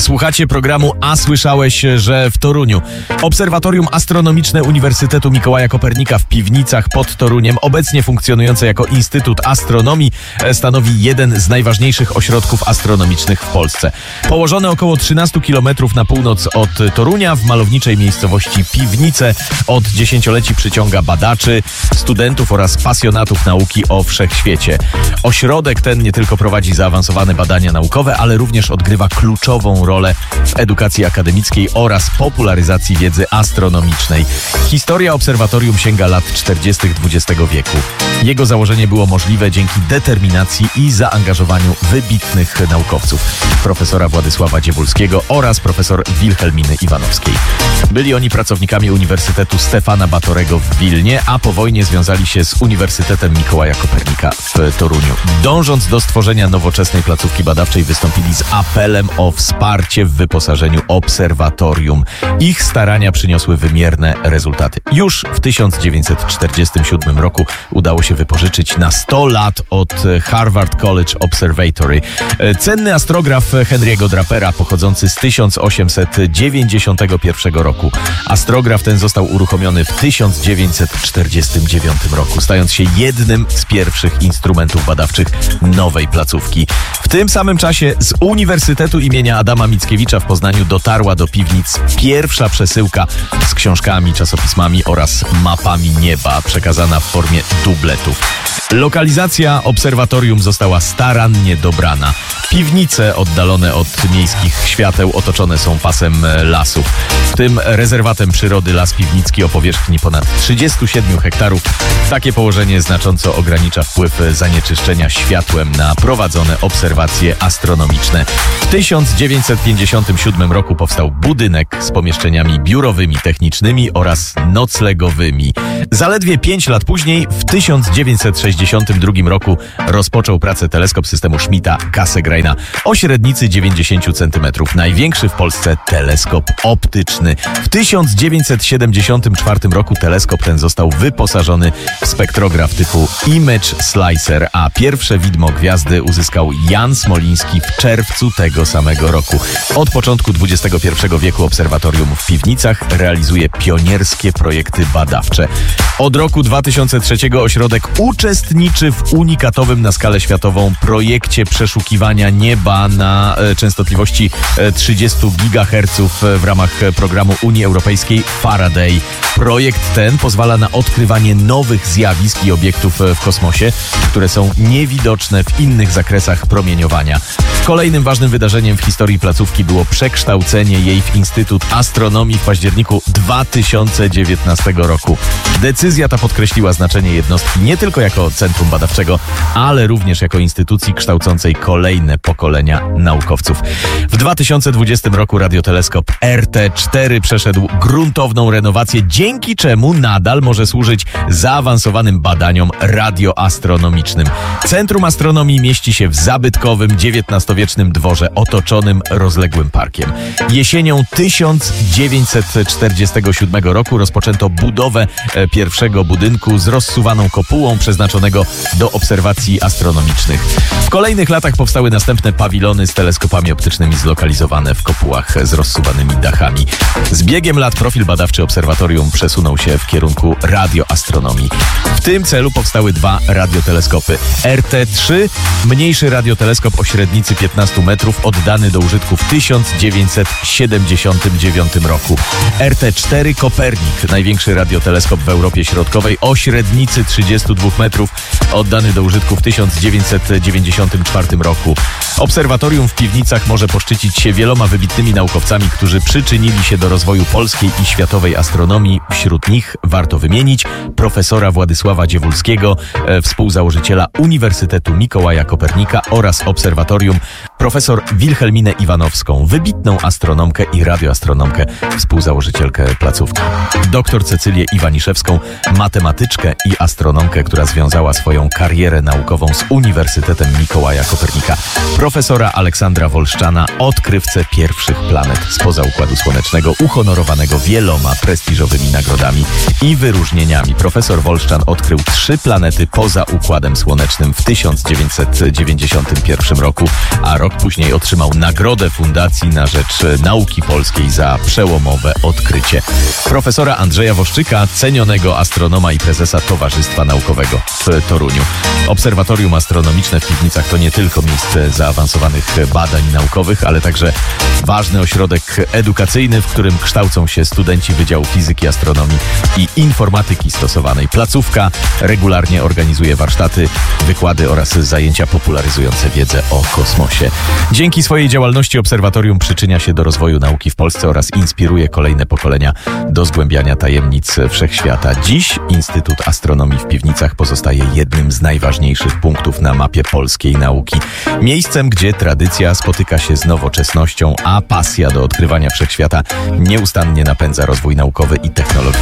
Słuchacie programu A słyszałeś, że w Toruniu Obserwatorium Astronomiczne Uniwersytetu Mikołaja Kopernika w Piwnicach pod Toruniem, obecnie funkcjonujące jako Instytut Astronomii, stanowi jeden z najważniejszych ośrodków astronomicznych w Polsce. Położone około 13 km na północ od Torunia, w malowniczej miejscowości Piwnice, od dziesięcioleci przyciąga badaczy, studentów oraz pasjonatów nauki o wszechświecie. Ośrodek ten nie tylko prowadzi zaawansowane badania naukowe, ale również odgrywa kluczową rolę w edukacji akademickiej oraz popularyzacji wiedzy astronomicznej. Historia obserwatorium sięga lat 40. XX wieku. Jego założenie było możliwe dzięki determinacji i zaangażowaniu wybitnych naukowców, profesora Władysława Dziewulskiego oraz profesor Wilhelminy Iwanowskiej. Byli oni pracownikami Uniwersytetu Stefana Batorego w Wilnie, a po wojnie związali się z Uniwersytetem Mikołaja Kopernika w Toruniu. Dążąc do stworzenia nowoczesnej placówki badawczej, wystąpili z apelem o wsparcie w wyposażeniu obserwatorium. Ich starania przyniosły wymierne rezultaty. Już w 1947 roku udało się wypożyczyć na 100 lat od Harvard College Observatory cenny astrograf Henry'ego Drapera pochodzący z 1891 roku. Astrograf ten został uruchomiony w 1949 roku, stając się jednym z pierwszych instrumentów badawczych nowej placówki. W tym samym czasie z Uniwersytetu imienia Adama Mickiewicza w Poznaniu dotarła do Piwnic pierwsza przesyłka z książkami, czasopismami oraz mapami nieba, przekazana w formie dubletów. Lokalizacja obserwatorium została starannie dobrana. Piwnice oddalone od miejskich świateł otoczone są pasem lasów. W tym rezerwatem przyrody Las Piwnicki o powierzchni ponad 37 hektarów. Takie położenie znacząco ogranicza wpływ zanieczyszczenia światłem na prowadzone obserwacje astronomiczne. W 1957 roku powstał budynek z pomieszczeniami biurowymi, technicznymi oraz noclegowymi. Zaledwie 5 lat później, w 1962 roku, rozpoczął pracę teleskop systemu Schmidta-Cassegraina o średnicy 90 cm. Największy w Polsce teleskop optyczny. W 1974 roku teleskop ten został wyposażony w spektrograf typu Image Slicer, a pierwsze widmo gwiazdy uzyskał Jan Smoliński w czerwcu tego samego roku. Od początku XXI wieku obserwatorium w Piwnicach realizuje pionierskie projekty badawcze. Od roku 2003 ośrodek uczestniczy w unikatowym na skalę światową projekcie przeszukiwania nieba na częstotliwości 30 GHz w ramach programu Unii Europejskiej Faraday. Projekt ten pozwala na odkrywanie nowych zjawisk i obiektów w kosmosie, które są niewidoczne w innych zakresach promieniowania. Kolejnym ważnym wydarzeniem w historii placówki było przekształcenie jej w Instytut Astronomii w październiku 2019 roku. Decyzja ta podkreśliła znaczenie jednostki nie tylko jako centrum badawczego, ale również jako instytucji kształcącej kolejne pokolenia naukowców. W 2020 roku radioteleskop RT4 przeszedł gruntowną renowację, dzięki czemu nadal może służyć zaawansowanym badaniom radioastronomicznym. Centrum Astronomii mieści się w zabytkowym XIX-wiecznym dworze otoczonym rozległym parkiem. Jesienią 1947 roku rozpoczęto budowę pierwszego budynku z rozsuwaną kopułą przeznaczonego do obserwacji astronomicznych. W kolejnych latach powstały następne pawilony z teleskopami optycznymi zlokalizowane w kopułach z rozsuwanymi dachami. Z biegiem lat profil badawczy obserwatorium przesunął się w kierunku radioastronomii. W tym celu powstały dwa radioteleskopy. RT3, mniejszy radioteleskop o średnicy 15 metrów, oddany do użytku w 1979 roku. RT4 Kopernik, największy radioteleskop w Europie Środkowej o średnicy 32 metrów, oddany do użytku w 1994 roku. Obserwatorium w Piwnicach może poszczycić się wieloma wybitnymi naukowcami, którzy przyczynili się do rozwoju polskiej i światowej astronomii. Wśród nich warto wymienić profesora Władysława Dziewulskiego, współzałożyciela Uniwersytetu Mikołaja Kopernika oraz obserwatorium, profesor Wilhelminę Iwanowską, wybitną astronomkę i radioastronomkę, współzałożycielkę placówki. Doktor Cecylię Iwaniszewską, matematyczkę i astronomkę, która związała swoją karierę naukową z Uniwersytetem Mikołaja Kopernika. Profesora Aleksandra Wolszczana, odkrywcę pierwszych planet spoza Układu Słonecznego, uhonorowanego wieloma prestiżowymi nagrodami i wyróżnieniami. Profesor Wolszczan odkrył 3 planety poza Układem Słonecznym w 1991 roku, a rok później otrzymał nagrodę w Fundacji na rzecz Nauki Polskiej za przełomowe odkrycie. Profesora Andrzeja Woszczyka, cenionego astronoma i prezesa Towarzystwa Naukowego w Toruniu. Obserwatorium astronomiczne w Piwnicach to nie tylko miejsce zaawansowanych badań naukowych, ale także ważny ośrodek edukacyjny, w którym kształcą się studenci Wydziału Fizyki, Astronomii i Informatyki Stosowanej. Placówka regularnie organizuje warsztaty, wykłady oraz zajęcia popularyzujące wiedzę o kosmosie. Dzięki swojej działalności obserwatorium przyczynia się do rozwoju nauki w Polsce oraz inspiruje kolejne pokolenia do zgłębiania tajemnic wszechświata. Dziś Instytut Astronomii w Piwnicach pozostaje jednym z najważniejszych punktów na mapie polskiej nauki. Miejscem, gdzie tradycja spotyka się z nowoczesnością, a pasja do odkrywania wszechświata nieustannie napędza rozwój naukowy i technologiczny